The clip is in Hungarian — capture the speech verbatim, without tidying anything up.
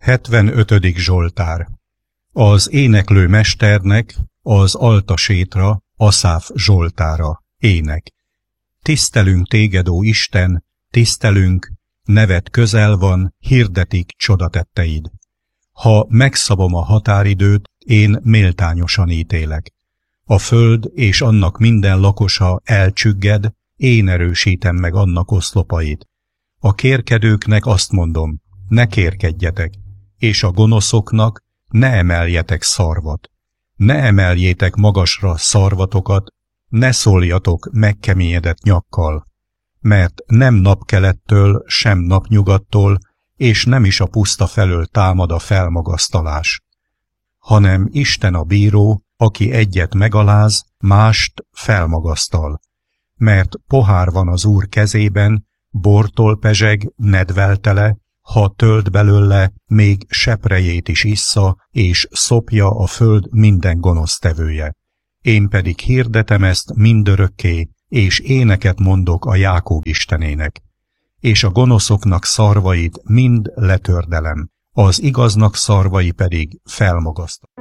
hetvenötödik Zsoltár. Az éneklő mesternek az altasétra, Aszáf Zsoltára, ének. Tisztelünk téged, ó Isten, tisztelünk, neved közel van, hirdetik csodatetteid. Ha megszabom a határidőt, én méltányosan ítélek. A föld és annak minden lakosa elcsügged, én erősítem meg annak oszlopait. A kérkedőknek azt mondom, ne kérkedjetek, és a gonoszoknak ne emeljetek szarvat. Ne emeljétek magasra szarvatokat, ne szóljatok megkeményedett nyakkal, mert nem napkelettől, sem napnyugattól, és nem is a puszta felől támad a felmagasztalás, hanem Isten a bíró, aki egyet megaláz, mást felmagasztal. Mert pohár van az Úr kezében, bortól pezseg, nedvel tele, ha tölt belőle, még seprejét is issza, és szopja a föld minden gonosztevője. Én pedig hirdetem ezt mindörökké, és éneket mondok a Jákób Istenének. És a gonoszoknak szarvait mind letördelem, az igaznak szarvai pedig felmagasztal.